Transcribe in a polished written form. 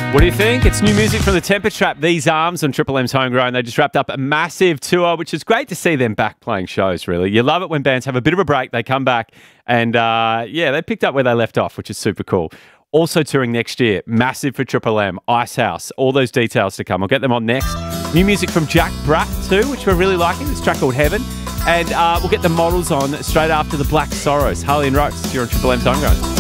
What do you think? It's new music from the Temper Trap, These Arms on Triple M's Homegrown. They just wrapped up a massive tour, which is great to see them back playing shows, really. You love it when bands have a bit of a break, they come back, and they picked up where they left off, which is super cool. Also touring next year, massive for Triple M, Icehouse, all those details to come. I'll get them on next. New music from Jack Bratt too, which we're really liking. This track called Heaven. And we'll get the Models on straight after the Black Sorrows. Harley and Rose, you're on Triple M's Homegrown.